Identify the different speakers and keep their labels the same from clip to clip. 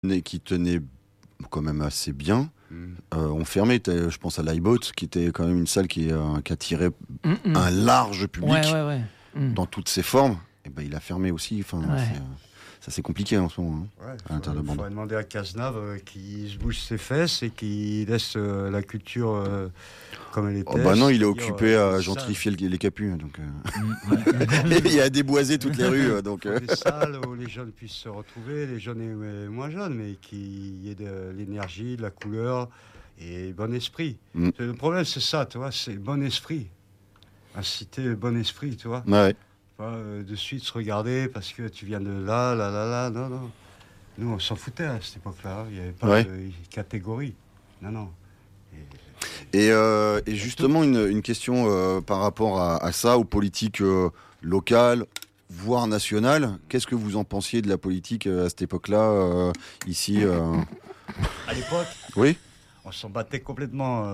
Speaker 1: qui tenait quand même assez bien, ont fermé. Je pense à l'iBot, qui était quand même une salle qui attirait un large public dans toutes ses formes. Et ben, il a fermé aussi. Enfin, ça c'est compliqué en ce moment, à l'intérieur de Bordeaux.
Speaker 2: Il faut demander à Cazenave qu'il se bouge ses fesses et qu'il laisse la culture comme elle était.
Speaker 1: Oh bah non, il est occupé à gentrifier les capus. Donc, il y a déboisé toutes les rues. Donc,
Speaker 2: des salles où les jeunes puissent se retrouver, les jeunes et moins jeunes, mais qu'il y ait de l'énergie, de la couleur et bon esprit. Le problème, c'est ça, tu vois, c'est le bon esprit. Inciter le bon esprit, tu vois.
Speaker 1: Ouais.
Speaker 2: De suite se regarder parce que tu viens de là, non. Nous, on s'en foutait à cette époque-là. Il n'y avait pas de catégorie. Non.
Speaker 1: Et justement, une question par rapport à ça, aux politiques locales, voire nationales. Qu'est-ce que vous en pensiez de la politique à cette époque-là, ici
Speaker 2: À l'époque
Speaker 1: Oui.
Speaker 2: On s'en battait complètement.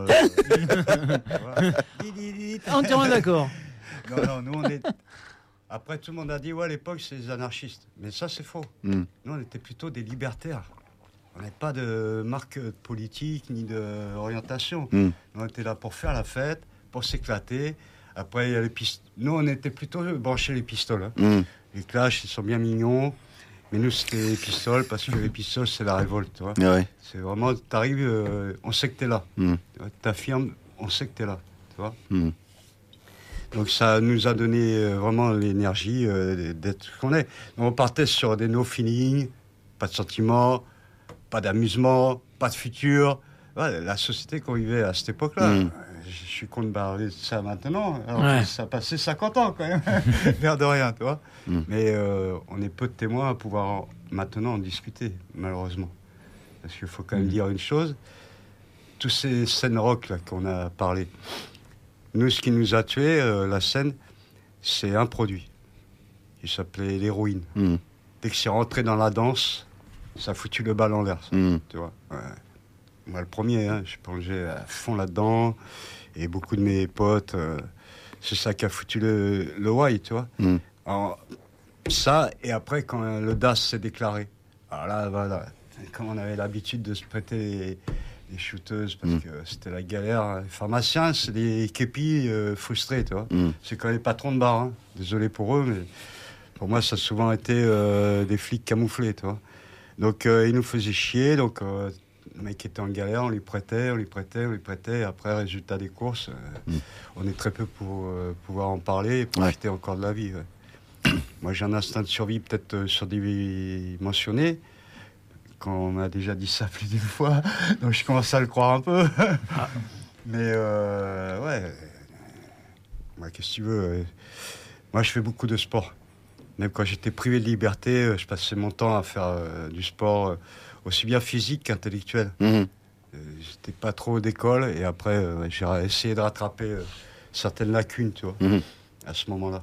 Speaker 3: Entièrement d'accord.
Speaker 2: Non, nous, on est... Après, tout le monde a dit, à l'époque, c'est des anarchistes. Mais ça, c'est faux. Nous, on était plutôt des libertaires. On n'avait pas de marque politique ni d'orientation. On était là pour faire la fête, pour s'éclater. Après, il y a les nous, on était plutôt branchés les pistoles. Les Clash, ils sont bien mignons. Mais nous, c'était les pistoles, parce que les pistoles, c'est la révolte. Tu vois. C'est vraiment, t'arrives, on sait que t'es là. T'affirmes, on sait que t'es là. Tu vois. Donc ça nous a donné vraiment l'énergie d'être ce qu'on est. Donc on partait sur des no feeling, pas de sentiments, pas d'amusement, pas de futur. Ouais, la société qu'on vivait à cette époque-là. Je suis content de parler de ça maintenant. Alors que ça a passé 50 ans quand même, l'air de rien, tu vois. Mais on est peu de témoins à pouvoir maintenant en discuter, malheureusement. Parce qu'il faut quand même dire une chose. Tous ces scènes rock là qu'on a parlé, nous, ce qui nous a tués, la scène, c'est un produit. Il s'appelait l'héroïne. Dès que c'est rentré dans la danse, ça a foutu le bal en l'air, tu vois. Moi, le premier, je plongeais à fond là-dedans. Et beaucoup de mes potes, c'est ça qui a foutu le why, tu vois. Alors, ça, et après, quand le DAS s'est déclaré, alors là, voilà, comme on avait l'habitude de se prêter les shooteuses, parce que c'était la galère. Les pharmaciens, c'est des képis frustrés, tu vois. C'est quand même les patrons de bar. Désolé pour eux, mais pour moi, ça a souvent été des flics camouflés, tu vois. Donc, ils nous faisaient chier. Donc, le mec était en galère, on lui prêtait. Après, résultat des courses, on est très peu pour pouvoir en parler et profiter encore de la vie. Moi, j'ai un instinct de survie peut-être surdimensionné. Quand on m'a déjà dit ça plus d'une fois, donc je commence à le croire un peu. Mais qu'est-ce que tu veux moi, je fais beaucoup de sport. Même quand j'étais privé de liberté, je passais mon temps à faire du sport, aussi bien physique qu'intellectuel. J'étais pas trop d'école, et après, j'ai essayé de rattraper certaines lacunes, tu vois, à ce moment-là.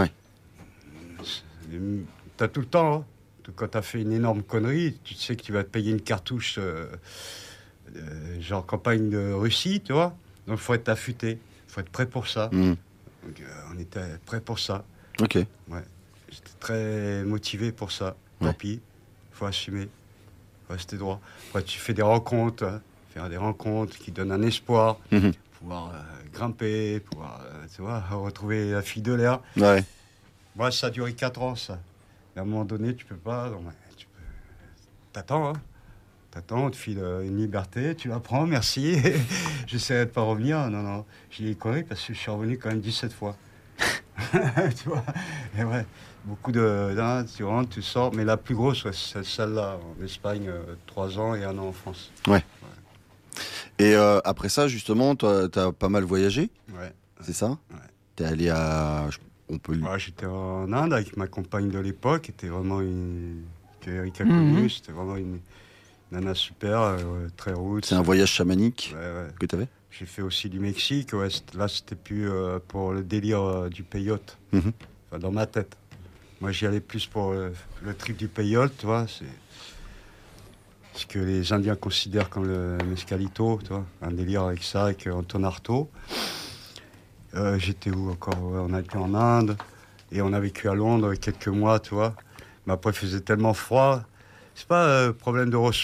Speaker 2: T'as tout le temps, hein. Quand tu as fait une énorme connerie, tu sais que tu vas te payer une cartouche genre campagne de Russie, tu vois. Donc il faut être affûté, il faut être prêt pour ça. Donc on était prêt pour ça.
Speaker 1: Ok.
Speaker 2: Ouais. J'étais très motivé pour ça. Tant pis, il faut assumer, il faut rester droit. Après tu fais des rencontres, faire des rencontres qui donnent un espoir, pouvoir grimper, pouvoir tu vois, retrouver la fille de l'air. Moi, ça a duré 4 ans, ça. À un moment donné, tu peux pas. T'attends, T'attends, on te file une liberté, tu la prends, merci. J'essaierai de pas revenir. Non. J'y ai connu parce que je suis revenu quand même 17 fois. Tu vois. Et beaucoup de. Tu rentres, tu sors. Mais la plus grosse, c'est celle-là, en Espagne, 3 ans et 1 an en France.
Speaker 1: Et après ça, justement, toi, t'as pas mal voyagé. C'est ça. T'es allé à.
Speaker 2: J'étais en Inde avec ma compagne de l'époque, qui était vraiment que Eric a connue. C'était vraiment une nana super, très route.
Speaker 1: C'est un voyage chamanique que tu avais.
Speaker 2: J'ai fait aussi du Mexique. Là, c'était plus pour le délire du peyote. Enfin, dans ma tête. Moi, j'y allais plus pour le trip du peyote, tu vois. C'est ce que les Indiens considèrent comme le mescalito, tu vois. Un délire avec ça, avec Anton Artaud. J'étais où encore? On a été en Inde et on a vécu à Londres quelques mois, tu vois. Mais après, il faisait tellement froid c'est pas problème de ressources.